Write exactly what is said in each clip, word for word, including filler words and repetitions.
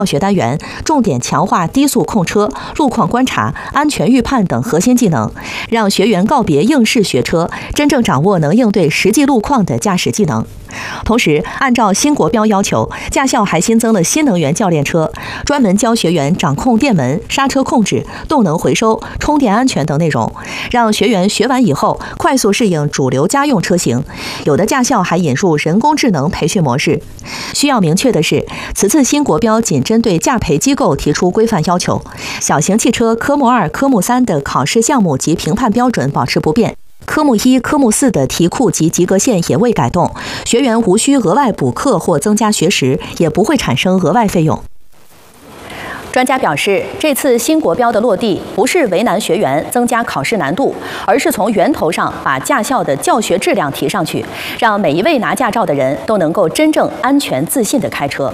教学单元重点强化低速控车、路况观察、安全预判等核心技能，让学员告别应试学车，真正掌握能应对实际路况的驾驶技能。同时，按照新国标要求，驾校还新增了新能源教练车，专门教学员掌控电门、刹车控制、动能回收、充电安全等内容，让学员学完以后快速适应主流家用车型。有的驾校还引入人工智能培训模式。需要明确的是，此次新国标仅针对驾培机构提出规范要求，小型汽车科目二、科目三的考试项目及评判标准保持不变。科目一、科目四的题库及及格线也未改动，学员无需额外补课或增加学时，也不会产生额外费用。专家表示，这次新国标的落地不是为难学员、增加考试难度，而是从源头上把驾校的教学质量提上去，让每一位拿驾照的人都能够真正安全自信地开车。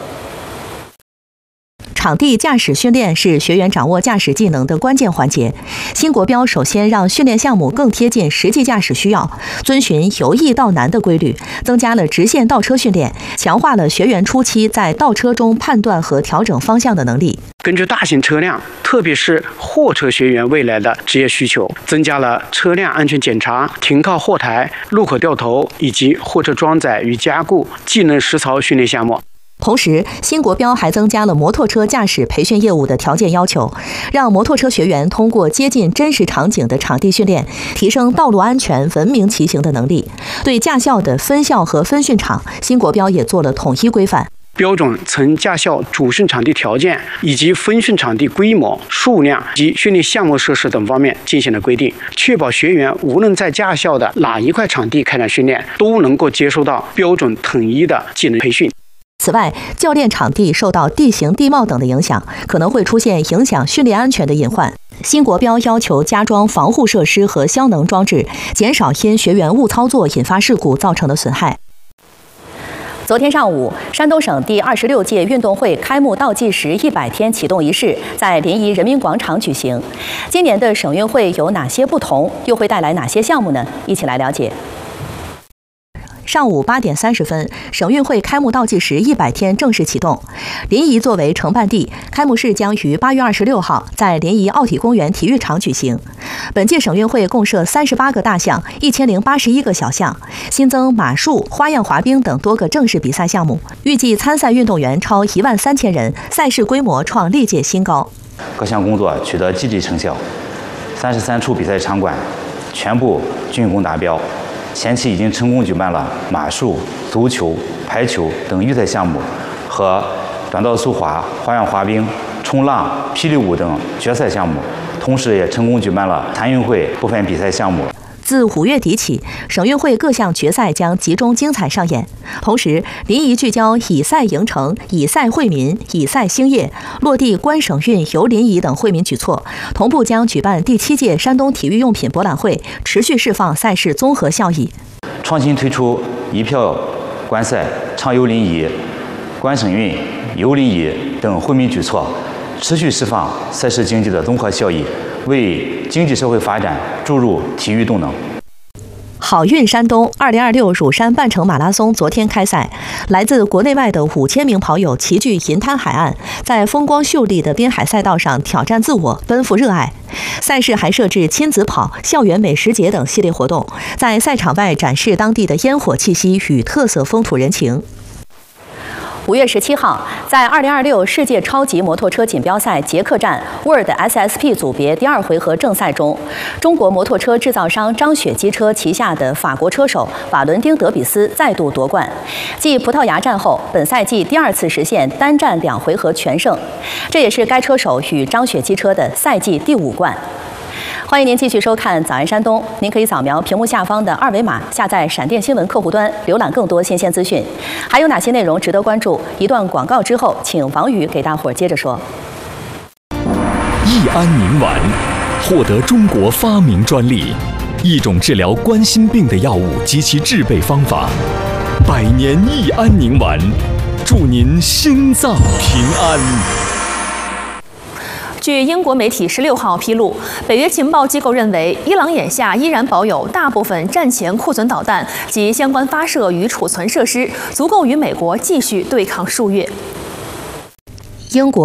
场地驾驶训练是学员掌握驾驶技能的关键环节。新国标首先让训练项目更贴近实际驾驶需要，遵循由易到难的规律，增加了直线倒车训练，强化了学员初期在倒车中判断和调整方向的能力。 根据大型车辆，特别是货车学员未来的职业需求，增加了车辆安全检查、停靠后台、路口掉头以及货车装载与加固技能实操训练项目。 同时，新国标还增加了摩托车驾驶培训业务的条件要求，让摩托车学员通过接近真实场景的场地训练，提升道路安全文明骑行的能力。对驾校的分校和分训场，新国标也做了统一规范。 标准从驾校主训场地条件以及分训场地规模、数量及训练项目设施等方面进行了规定，确保学员无论在驾校的哪一块场地开展训练，都能够接受到标准统一的技能培训。 此外，教练场地受到地形地貌等的影响，可能会出现影响训练安全的隐患。新国标要求加装防护设施和消能装置，减少因学员误操作引发事故造成的损害。昨天上午，山东省第二十六届运动会开幕倒计时一百天启动仪式在临沂人民广场举行。今年的省运会有哪些不同，又会带来哪些项目呢？一起来了解。上午八点三十分，省运会开幕倒计时一百天正式启动。临沂作为承办地，开幕式将于八月二十六号在临沂奥体公园体育场举行。本届省运会共设三十八个大项、一千零八十一个小项，新增马术、花样滑冰等多个正式比赛项目。预计参赛运动员超一万三千人，赛事规模创历届新高。 各项工作取得积极成效，三十三处比赛场馆全部竣工达标。前期已经成功举办了马术、足球、排球等预赛项目和短道速滑、花样滑冰、冲浪、霹雳舞等决赛项目，同时也成功举办了残运会部分比赛项目。 自五月底起，省运会各项决赛将集中精彩上演。同时，临沂聚焦以赛迎城、以赛惠民、以赛兴业，落地观省运游临沂等惠民举措，同步将举办第七届山东体育用品博览会，持续释放赛事综合效益。 创新推出一票观赛、畅游临沂、观省运、游临沂等惠民举措，持续释放赛事经济的综合效益，为经济社会发展注入体育动能。 好运山东二零二六乳山半程马拉松昨天开赛，来自国内外的五千名跑友齐聚银滩海岸，在风光秀丽的滨海赛道上挑战自我，奔赴热爱。赛事还设置亲子跑、校园美食节等系列活动，在赛场外展示当地的烟火气息与特色风土人情。五月十七号，在二零二六世界超级摩托车锦标赛捷克站 World S S P 组别第二回合正赛中，中国摩托车制造商张雪机车旗下的法国车手瓦伦丁·德比斯再度夺冠，继葡萄牙站后，本赛季第二次实现单站两回合全胜，这也是该车手与张雪机车的赛季第五冠。欢迎您继续收看《早安山东》，您可以扫描屏幕下方的二维码，下载闪电新闻客户端，浏览更多新鲜资讯。还有哪些内容值得关注？一段广告之后，请王宇给大伙儿接着说。 益安宁丸获得中国发明专利，一种治疗冠心病的药物及其制备方法。百年益安宁丸，祝您心脏平安。 据英国媒体十六号披露，北约情报机构认为，伊朗眼下依然保有大部分战前库存导弹及相关发射与储存设施，足够与美国继续对抗数月。 英国